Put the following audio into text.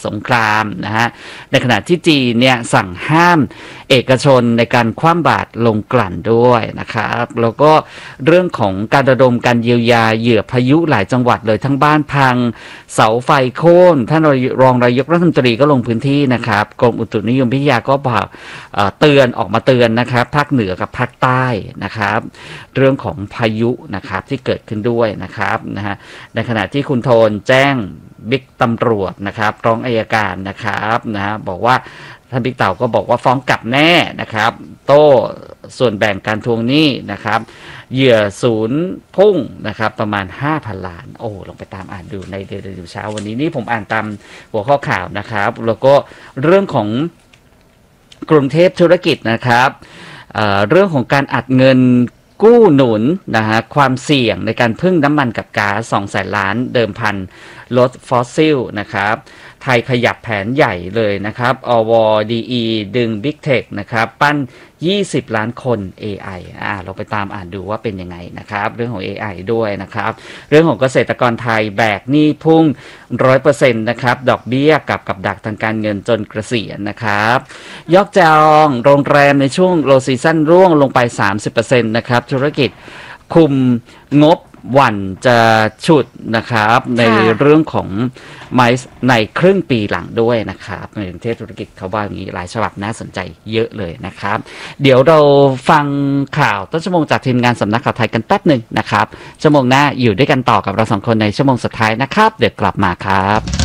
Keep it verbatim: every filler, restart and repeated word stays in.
สงครามนะฮะในขณะที่จีนเนี่ยสั่งห้ามเอกชนในการคว่ำบาตรลงกลั่นด้วยนะครับแล้วก็เรื่องของการระดมการเยียวยาเหยื่อพายุหลายจังหวัดเลยทั้งบ้านพังเสาไฟโค่นท่านรองนายกรัฐมนตรีก็ลงพื้นที่นะครับกรมอุตุนิยมวิทยาก็บอกเตือนออกมาเตือนนะครับภาคเหนือกับภาคใต้นะครับเรื่องของพายุนะครับที่เกิดขึ้นด้วยนะครับนะฮะในขณะที่คุณโทนแจ้งบิ๊กตำรวจนะครับร้องอัยการนะครับนะฮะบอกว่าท่านบิ๊กเต่าก็บอกว่าฟ้องกลับแน่นะครับโต้ส่วนแบ่งการทวงหนี้นะครับเหยื่อศูนย์พุ่งนะครับประมาณ ห้าพัน ล้านโอ้ลองไปตามอ่านดูในเดลิเช้าวันนี้นี่ผมอ่านตามหัวข้อข่าวนะครับแล้วก็เรื่องของกรุงเทพธุรกิจนะครับ เอ่อ เรื่องของการอัดเงินกู้หนุนนะฮะความเสี่ยงในการพึ่งน้ำมันกับก๊าซสองแสนล้านเดิมพันลดฟอสซิลนะครับไทยขยับแผนใหญ่เลยนะครับอว ดี อี ดึง Big Tech นะครับปั้นยี่สิบล้านคน เอ ไอ อ่าเราไปตามอ่านดูว่าเป็นยังไงนะครับเรื่องของ เอ ไอ ด้วยนะครับเรื่องของเกษตรกรไทยแบกหนี้พุ่ง หนึ่งร้อยเปอร์เซ็นต์ นะครับดอกเบี้ยกับกับดักทางการเงินจนเกษียณนะครับยกจองโรงแรมในช่วงโลซีซั่นร่วงลงไป สามสิบเปอร์เซ็นต์ นะครับธุรกิจคุมงบหวั่นจะฉุดนะครับในเรื่องของไมซ์ในครึ่งปีหลังด้วยนะครับในประเทศธุรกิจเขาว่าอย่างนี้หลายฉบับน่าสนใจเยอะเลยนะครับเดี๋ยวเราฟังข่าวต้นชั่วโมงจากทีมงานสำนักข่าวไทยกันแป๊บหนึ่งนะครับชั่วโมงหน้าอยู่ด้วยกันต่อกับเราสองคนในชั่วโมงสุดท้ายนะครับเดี๋ยวกลับมาครับ